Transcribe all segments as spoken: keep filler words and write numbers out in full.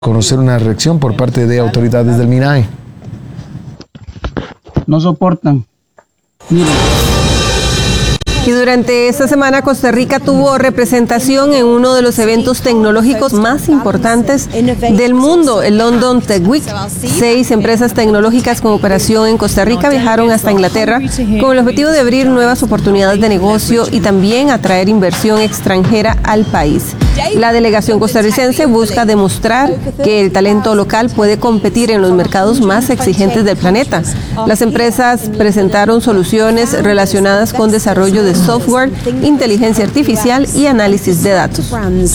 conocer una reacción por parte de autoridades del MINAE. No soportan. Miren. Y durante esta semana Costa Rica tuvo representación en uno de los eventos tecnológicos más importantes del mundo, el London Tech Week. Seis empresas tecnológicas con operación en Costa Rica viajaron hasta Inglaterra con el objetivo de abrir nuevas oportunidades de negocio y también atraer inversión extranjera al país. La delegación costarricense busca demostrar que el talento local puede competir en los mercados más exigentes del planeta. Las empresas presentaron soluciones relacionadas con desarrollo de software, inteligencia artificial y análisis de datos.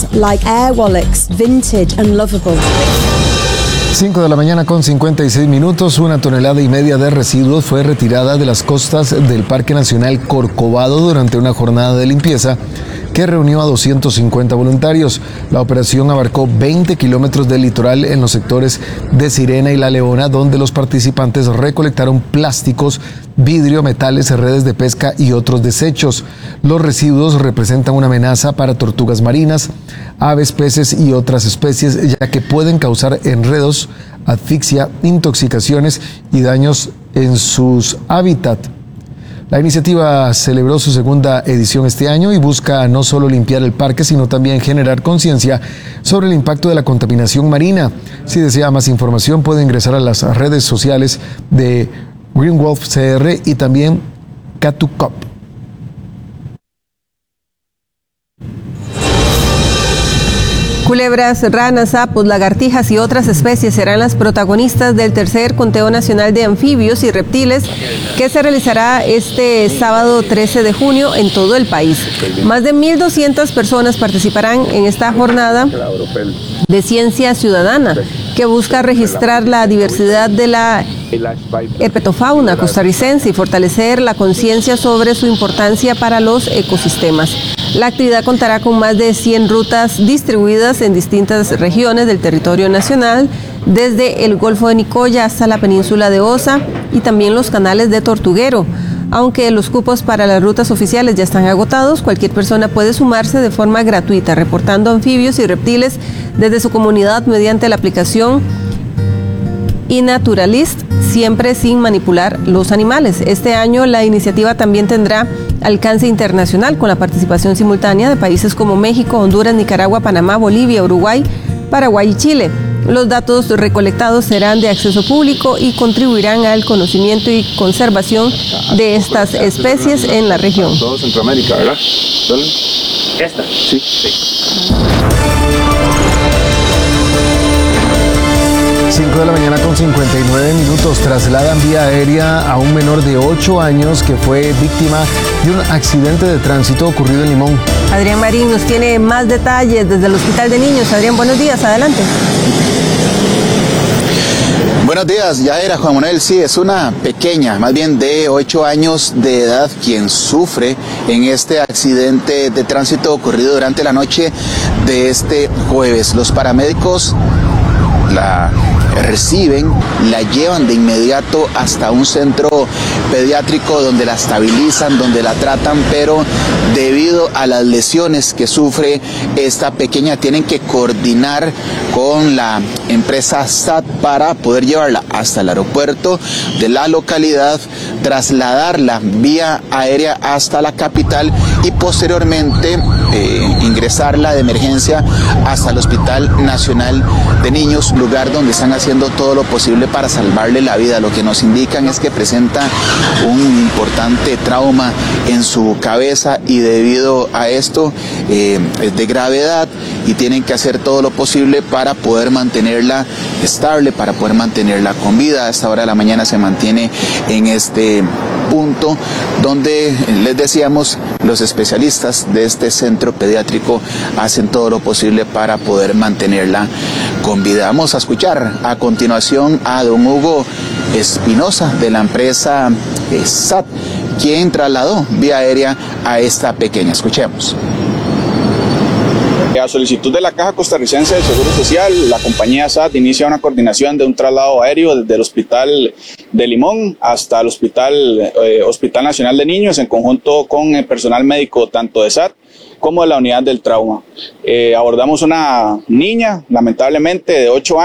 cinco de la mañana con cincuenta y seis minutos, una tonelada y media de residuos fue retirada de las costas del Parque Nacional Corcovado durante una jornada de limpieza que reunió a doscientos cincuenta voluntarios. La operación abarcó veinte kilómetros del litoral en los sectores de Sirena y La Leona, donde los participantes recolectaron plásticos, vidrio, metales, redes de pesca y otros desechos. Los residuos representan una amenaza para tortugas marinas, aves, peces y otras especies, ya que pueden causar enredos, asfixia, intoxicaciones y daños en sus hábitats. La iniciativa celebró su segunda edición este año y busca no solo limpiar el parque, sino también generar conciencia sobre el impacto de la contaminación marina. Si desea más información, puede ingresar a las redes sociales de Green Wolf C R y también Catucop. Culebras, ranas, sapos, lagartijas y otras especies serán las protagonistas del tercer conteo nacional de anfibios y reptiles que se realizará este sábado trece de junio en todo el país. Más de mil doscientas personas participarán en esta jornada de ciencia ciudadana que busca registrar la diversidad de la herpetofauna costarricense y fortalecer la conciencia sobre su importancia para los ecosistemas. La actividad contará con más de cien rutas distribuidas en distintas regiones del territorio nacional, desde el Golfo de Nicoya hasta la península de Osa y también los canales de Tortuguero. Aunque los cupos para las rutas oficiales ya están agotados, cualquier persona puede sumarse de forma gratuita, reportando anfibios y reptiles desde su comunidad mediante la aplicación iNaturalist, siempre sin manipular los animales. Este año la iniciativa también tendrá alcance internacional con la participación simultánea de países como México, Honduras, Nicaragua, Panamá, Bolivia, Uruguay, Paraguay y Chile. Los datos recolectados serán de acceso público y contribuirán al conocimiento y conservación de estas especies en la región. Todo Centroamérica, ¿verdad? ¿Esta? Sí. sí. cinco de la mañana con cincuenta y nueve minutos, trasladan vía aérea a un menor de ocho años que fue víctima de un accidente de tránsito ocurrido en Limón. Adrián Marín nos tiene más detalles desde el Hospital de Niños. Adrián, buenos días, adelante. Buenos días, ya era Juan Manuel, sí, es una pequeña, más bien de ocho años de edad, quien sufre en este accidente de tránsito ocurrido durante la noche de este jueves. Los paramédicos la reciben, la llevan de inmediato hasta un centro pediátrico donde la estabilizan, donde la tratan, pero debido a las lesiones que sufre esta pequeña, tienen que coordinar con la empresa S A T para poder llevarla hasta el aeropuerto de la localidad, trasladarla vía aérea hasta la capital y posteriormente eh, ingresarla de emergencia hasta el Hospital Nacional de Niños, lugar donde están haciendo todo lo posible para salvarle la vida. Lo que nos indican es que presenta un importante trauma en su cabeza y debido a esto eh, es de gravedad y tienen que hacer todo lo posible para poder mantenerla estable, para poder mantenerla con vida. A esta hora de la mañana se mantiene en este punto donde, les decíamos, los especialistas de este centro pediátrico hacen todo lo posible para poder mantenerla con vida. Vamos a escuchar a continuación a don Hugo Espinosa de la empresa S A T, quien trasladó vía aérea a esta pequeña. Escuchemos. A solicitud de la Caja Costarricense del Seguro Social, la compañía S A T inicia una coordinación de un traslado aéreo desde el Hospital de Limón hasta el Hospital, eh, Hospital Nacional de Niños, en conjunto con el personal médico tanto de S A T como de la unidad del trauma. Eh, abordamos una niña, lamentablemente, de ocho años.